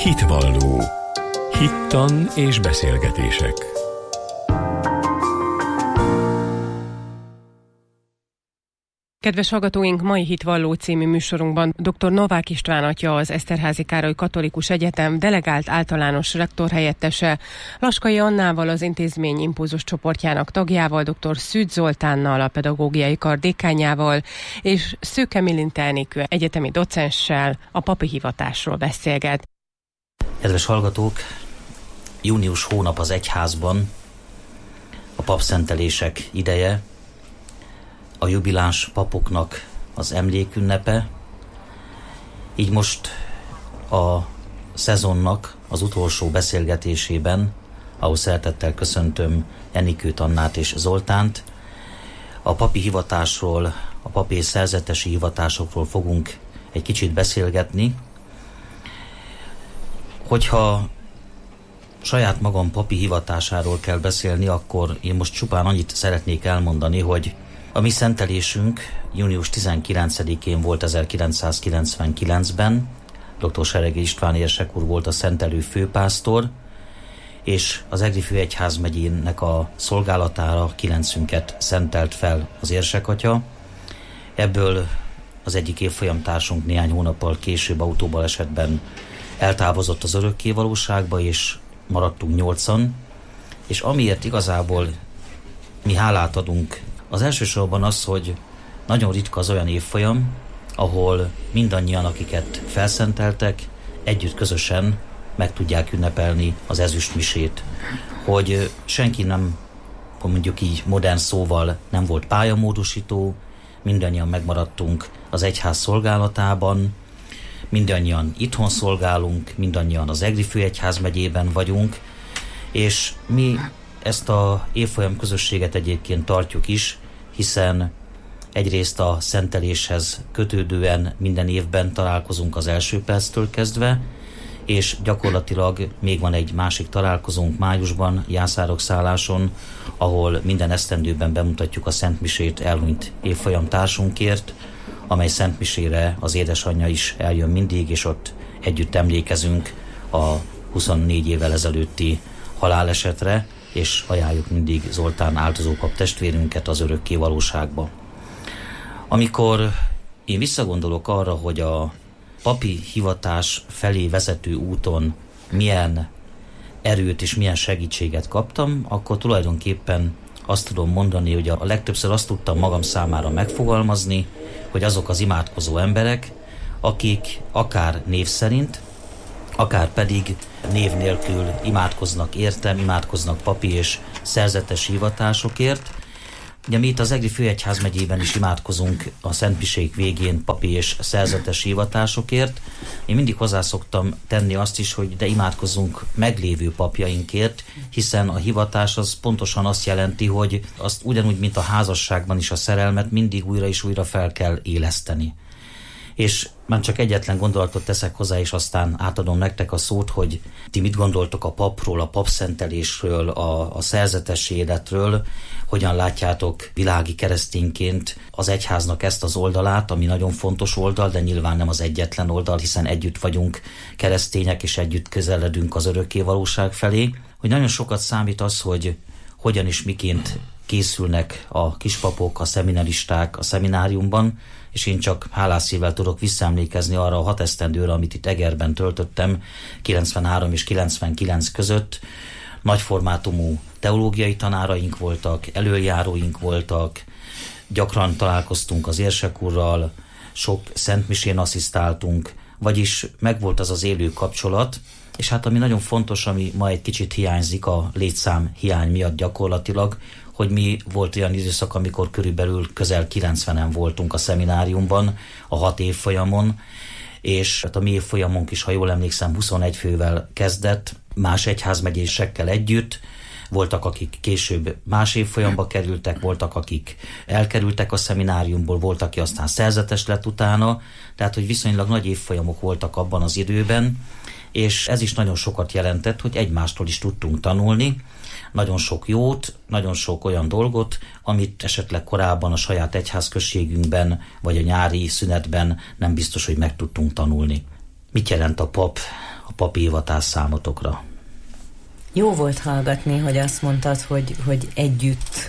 Hitvalló. Hittan és beszélgetések. Kedves hallgatóink, mai Hitvalló című műsorunkban dr. Novák István atya, az Eszterházy Károly Katolikus Egyetem delegált általános rektorhelyettese, Laskai Annával, az intézmény impulzus csoportjának tagjával, dr. Szűcs Zoltánnal, a pedagógiai kar dékánjával, és Szőke Milinte Enikő egyetemi docenssel a papi hivatásról beszélget. Kedves hallgatók, június hónap az egyházban, a papszentelések ideje, a jubiláns papoknak az emlékünnepe. Így most a szezonnak az utolsó beszélgetésében, ahol szeretettel köszöntöm Enikőt, Annát és Zoltánt, a papi hivatásról, a papi és szerzetesi hivatásokról fogunk egy kicsit beszélgetni. Hogyha saját magam papi hivatásáról kell beszélni, akkor én most csupán annyit szeretnék elmondani, hogy a mi szentelésünk június 19-én volt 1999-ben, dr. Seregi István érsek úr volt a szentelő főpásztor, és az Egri főegyházmegyének a szolgálatára 9-ünket szentelt fel az érsekatya. Ebből az egyik évfolyamtársunk néhány hónappal később autóbalesetben eltávozott az örökkévalóságba, és maradtunk 8-an, és amiért igazából mi hálát adunk, az elsősorban az, hogy nagyon ritka az olyan évfolyam, ahol mindannyian, akiket felszenteltek, együtt közösen meg tudják ünnepelni az ezüstmisét. Hogy senki nem, mondjuk így modern szóval, nem volt pályamódosító, mindannyian megmaradtunk az egyház szolgálatában, mindannyian itthon szolgálunk, mindannyian az Egri főegyházmegyében vagyunk, és mi ezt a évfolyam közösséget egyébként tartjuk is, hiszen egyrészt a szenteléshez kötődően minden évben találkozunk az első perctől kezdve, és gyakorlatilag még van egy másik találkozónk májusban, Jászárok-szálláson, ahol minden esztendőben bemutatjuk a szentmisét elhunyt évfolyam társunkért, amely szentmisére az édesanyja is eljön mindig, és ott együtt emlékezünk a 24 évvel ezelőtti halálesetre, és ajánljuk mindig Zoltán áldozópap testvérünket az örökké valóságba. Amikor én visszagondolok arra, hogy a papi hivatás felé vezető úton milyen erőt és milyen segítséget kaptam, akkor tulajdonképpen azt tudom mondani, hogy a legtöbbször azt tudtam magam számára megfogalmazni, hogy azok az imádkozó emberek, akik akár név szerint, akár pedig név nélkül imádkoznak értem, imádkoznak papi és szerzetes hivatásokért. Ugye mi itt az Egri főegyházmegyében is imádkozunk a szentmisék végén papi és szerzetes hivatásokért. Én mindig hozzá szoktam tenni azt is, hogy de imádkozzunk meglévő papjainkért, hiszen a hivatás az pontosan azt jelenti, hogy azt ugyanúgy, mint a házasságban is a szerelmet mindig újra és újra fel kell éleszteni. És már csak egyetlen gondolatot teszek hozzá, és aztán átadom nektek a szót, hogy ti mit gondoltok a papról, a papszentelésről, a szerzetes életről, hogyan látjátok világi keresztényként az egyháznak ezt az oldalát, ami nagyon fontos oldal, de nyilván nem az egyetlen oldal, hiszen együtt vagyunk keresztények, és együtt közeledünk az örökké valóság felé, hogy nagyon sokat számít az, hogy hogyan és miként készülnek a kispapok, a szeminaristák a szemináriumban, és én csak hálás szívvel tudok visszaemlékezni arra a 6 esztendőre, amit itt Egerben töltöttem, 93 és 99 között. Nagyformátumú teológiai tanáraink voltak, elöljáróink voltak, gyakran találkoztunk az érsek úrral, sok szentmisén asszisztáltunk, vagyis megvolt az az élő kapcsolat, és hát ami nagyon fontos, ami ma egy kicsit hiányzik a létszám hiány miatt gyakorlatilag, hogy mi volt olyan időszak, amikor körülbelül közel 90-en voltunk a szemináriumban, a 6 évfolyamon, és hát a mi évfolyamunk is, ha jól emlékszem, 21 fővel kezdett, más egyházmegyésekkel együtt. Voltak, akik később más évfolyamba kerültek, voltak, akik elkerültek a szemináriumból, volt, aki aztán szerzetes lett utána, tehát hogy viszonylag nagy évfolyamok voltak abban az időben, és ez is nagyon sokat jelentett, hogy egymástól is tudtunk tanulni, nagyon sok jót, nagyon sok olyan dolgot, amit esetleg korábban a saját egyházközségünkben, vagy a nyári szünetben nem biztos, hogy meg tudtunk tanulni. Mit jelent a pap? a papi hivatás számotokra. Jó volt hallgatni, hogy azt mondtad, hogy együtt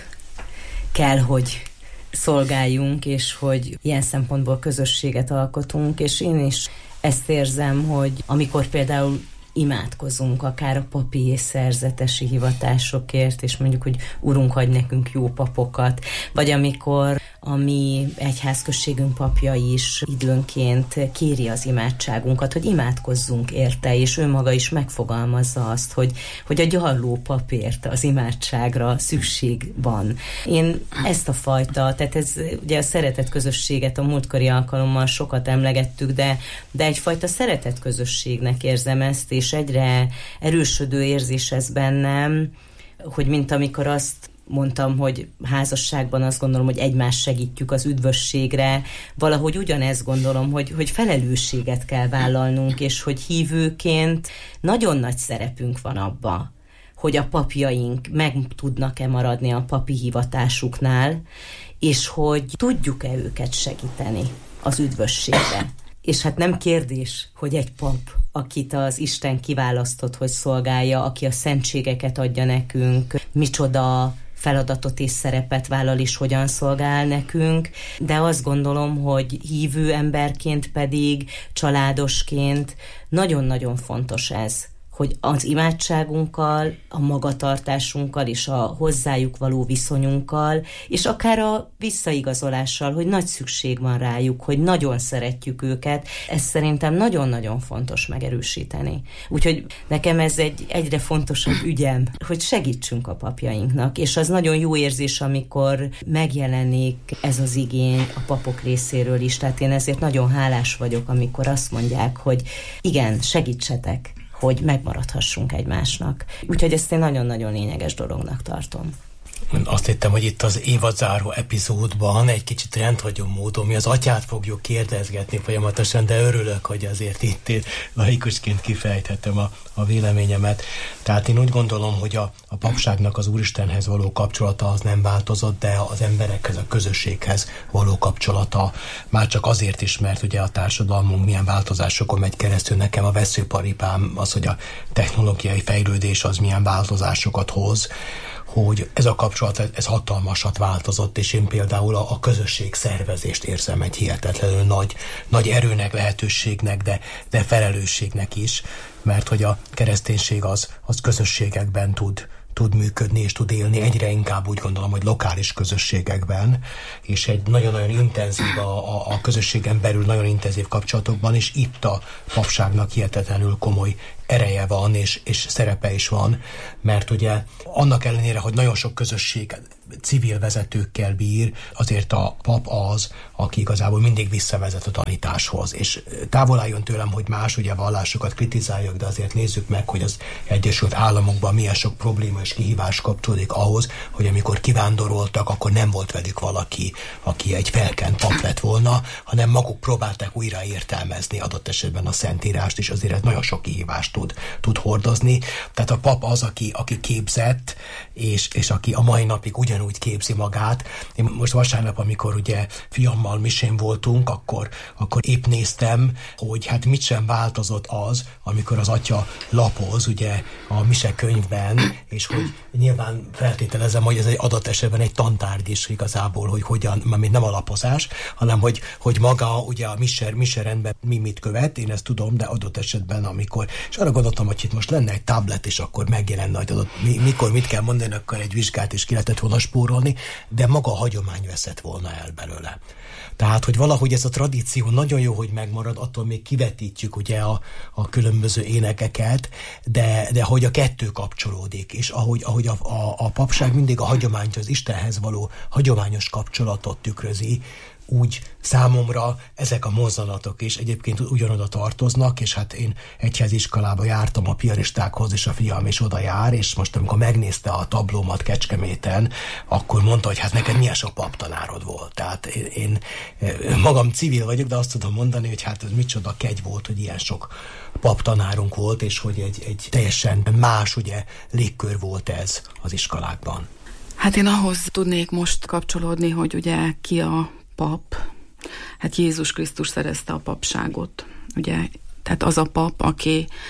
kell, hogy szolgáljunk, és hogy ilyen szempontból közösséget alkotunk, és én is ezt érzem, hogy amikor például imádkozunk akár a papi és szerzetesi hivatásokért, és mondjuk, hogy Urunk, hagy nekünk jó papokat, vagy amikor a mi egyházközségünk papja is időnként kéri az imádságunkat, hogy imádkozzunk érte, és ő maga is megfogalmazza azt, hogy a gyarló papért az imádságra szükség van. Én ezt a fajta, tehát ez ugye a szeretet közösséget a múltkori alkalommal sokat emlegettük, de egyfajta szeretet közösségnek érzem ezt, és egyre erősödő érzés ez bennem, hogy mint amikor azt mondtam, hogy házasságban azt gondolom, hogy egymást segítjük az üdvösségre, valahogy ugyanezt gondolom, hogy felelősséget kell vállalnunk, és hogy hívőként nagyon nagy szerepünk van abba, hogy a papjaink meg tudnak-e maradni a papi hivatásuknál, és hogy tudjuk-e őket segíteni az üdvösségre. És hát nem kérdés, hogy egy pap, akit az Isten kiválasztott, hogy szolgálja, aki a szentségeket adja nekünk, micsoda feladatot és szerepet vállal és hogyan szolgál nekünk, de azt gondolom, hogy hívő emberként pedig, családosként nagyon-nagyon fontos ez, hogy az imádságunkkal, a magatartásunkkal és a hozzájuk való viszonyunkkal, és akár a visszaigazolással, hogy nagy szükség van rájuk, hogy nagyon szeretjük őket, ezt szerintem nagyon-nagyon fontos megerősíteni. Úgyhogy nekem ez egy egyre fontosabb ügyem, hogy segítsünk a papjainknak, és az nagyon jó érzés, amikor megjelenik ez az igény a papok részéről is, tehát én ezért nagyon hálás vagyok, amikor azt mondják, hogy igen, segítsetek, hogy megmaradhassunk egymásnak. Úgyhogy ezt én nagyon-nagyon lényeges dolognak tartom. Azt hittem, hogy itt az évadzáró epizódban egy kicsit rendhagyó módon mi az atyát fogjuk kérdezgetni folyamatosan, de örülök, hogy azért itt laikusként kifejthetem a véleményemet. Tehát én úgy gondolom, hogy a papságnak az Úristenhez való kapcsolata az nem változott, de az emberekhez, a közösséghez való kapcsolata már csak azért is, mert ugye a társadalmunk milyen változásokon megy keresztül. Nekem a veszőparipám az, hogy a technológiai fejlődés az milyen változásokat hoz, hogy ez a kapcsolat, ez hatalmasat változott, és én például a közösség szervezést érzem egy hihetetlenül nagy erőnek, lehetőségnek, de felelősségnek is, mert hogy a kereszténység az közösségekben tud működni és tud élni, egyre inkább úgy gondolom, hogy lokális közösségekben, és egy nagyon-nagyon intenzív, a közösségen belül nagyon intenzív kapcsolatokban, és itt a papságnak hihetetlenül komoly ereje van, és szerepe is van, mert ugye annak ellenére, hogy nagyon sok közösség civil vezetőkkel bír, azért a pap az, aki igazából mindig visszavezet a tanításhoz, és távol álljon tőlem, hogy más ugye vallásokat kritizáljak, de azért nézzük meg, hogy az Egyesült Államokban milyen sok probléma és kihívás kapcsolódik ahhoz, hogy amikor kivándoroltak, akkor nem volt velük valaki, aki egy felkent pap lett volna, hanem maguk próbálták újra értelmezni adott esetben a Szentírást, és azért ez nagyon sok kihívást tud hordozni. Tehát a pap az, aki képzett, és aki a mai napig ugyanúgy képzi magát. Én most vasárnap, amikor ugye fiammal misén voltunk, akkor épp néztem, hogy hát mit sem változott az, amikor az atya lapoz ugye a mise könyvben, és hogy nyilván feltételezem, hogy ez egy adott esetben egy tantárgy is igazából, hogy hogyan, mert nem a lapozás, hanem hogy maga ugye a mise rendben mit követ, én ezt tudom, de adott esetben amikor, és arra gondoltam, hogy itt most lenne egy tablet, és akkor megjelenne, hogy mikor mit kell mondani, akkor egy vizsgát is ki lehetett volna spórolni, de maga a hagyomány veszett volna el belőle. Tehát, hogy valahogy ez a tradíció nagyon jó, hogy megmarad, attól még kivetítjük ugye a különböző énekeket, de hogy a kettő kapcsolódik, és ahogy a papság mindig a hagyományt, az Istenhez való hagyományos kapcsolatot tükrözi, úgy számomra ezek a mozzanatok is egyébként ugyanoda tartoznak, és hát én egyháziskolába jártam a piaristákhoz, és a fiam is oda jár, és most amikor megnézte a tablómat Kecskeméten, akkor mondta, hogy hát neked milyen sok paptanárod volt. Tehát én magam civil vagyok, de azt tudom mondani, hogy hát ez micsoda kegy volt, hogy ilyen sok paptanárunk volt, és hogy egy teljesen más ugye légkör volt ez az iskolákban. Hát én ahhoz tudnék most kapcsolódni, hogy ugye ki a pap, hát Jézus Krisztus szerezte a papságot, ugye, tehát az a pap, aki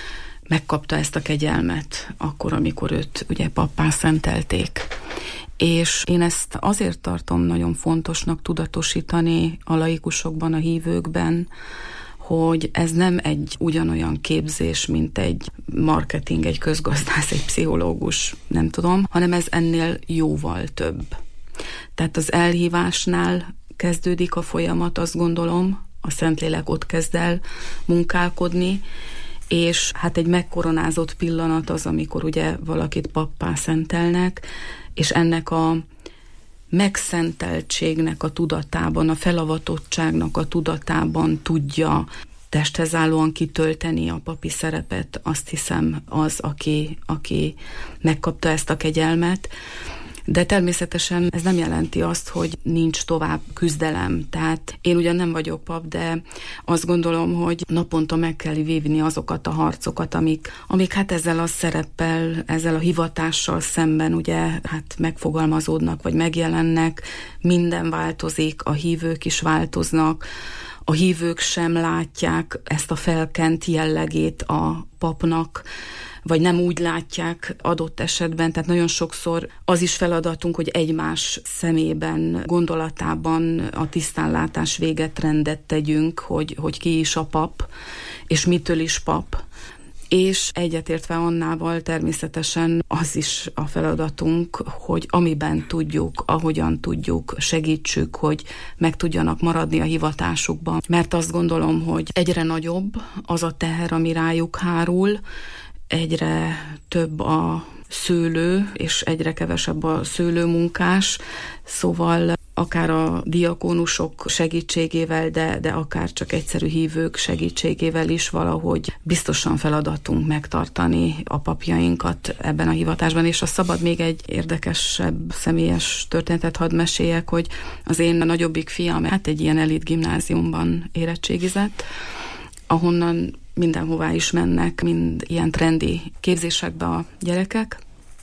megkapta ezt a kegyelmet akkor, amikor őt ugye pappá szentelték. És én ezt azért tartom nagyon fontosnak tudatosítani a laikusokban, a hívőkben, hogy ez nem egy ugyanolyan képzés, mint egy marketing, egy közgazdász, egy pszichológus, nem tudom, hanem ez ennél jóval több. Tehát az elhívásnál kezdődik a folyamat, azt gondolom, a Szentlélek ott kezd el munkálkodni, és hát egy megkoronázott pillanat az, amikor ugye valakit pappá szentelnek, és ennek a megszenteltségnek a tudatában, a felavatottságnak a tudatában tudja testhez állóan kitölteni a papi szerepet, azt hiszem az, aki megkapta ezt a kegyelmet. De természetesen ez nem jelenti azt, hogy nincs tovább küzdelem. Tehát én ugyan nem vagyok pap, de azt gondolom, hogy naponta meg kell vívni azokat a harcokat, amik hát ezzel a szereppel, ezzel a hivatással szemben ugye hát megfogalmazódnak, vagy megjelennek. Minden változik, a hívők is változnak, a hívők sem látják ezt a felkent jellegét a papnak, vagy nem úgy látják adott esetben, tehát nagyon sokszor az is feladatunk, hogy egymás szemében, gondolatában a tisztánlátás véget rendet tegyünk, hogy ki is a pap, és mitől is pap. És egyetértve Annával természetesen az is a feladatunk, hogy amiben tudjuk, ahogyan tudjuk, segítsük, hogy meg tudjanak maradni a hivatásukban. Mert azt gondolom, hogy egyre nagyobb az a teher, ami rájuk hárul, egyre több a szőlő, és egyre kevesebb a szőlőmunkás, szóval akár a diakónusok segítségével, de akár csak egyszerű hívők segítségével is valahogy biztosan feladatunk megtartani a papjainkat ebben a hivatásban, és ha szabad még egy érdekesebb személyes történetet hadd meséljek, hogy az én nagyobbik fiam hát egy ilyen elit gimnáziumban érettségizett, ahonnan mindenhová is mennek, mind ilyen trendi képzésekbe a gyerekek,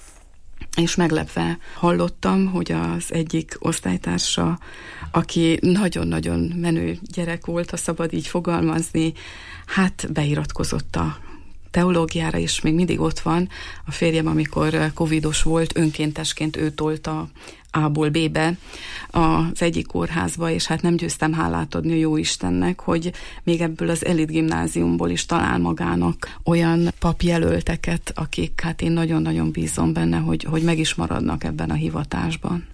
és meglepve hallottam, hogy az egyik osztálytársa, aki nagyon-nagyon menő gyerek volt, ha szabad így fogalmazni, hát beiratkozott a teológiára, és még mindig ott van. A férjem, amikor covidos volt, önkéntesként ő tolta A-ból B-be az egyik kórházba, és hát nem győztem hálát adni a Jóistennek, hogy még ebből az elit gimnáziumból is talál magának olyan papjelölteket, akik hát én nagyon-nagyon bízom benne, hogy meg is maradnak ebben a hivatásban.